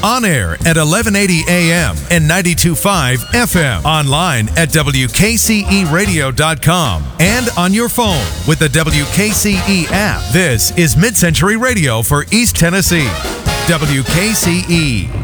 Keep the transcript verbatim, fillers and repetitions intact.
On air at eleven eighty A M and ninety-two point five F M. Online at W K C E radio dot com and on your phone with the W K C E app. This is Mid-Century Radio for East Tennessee. W K C E.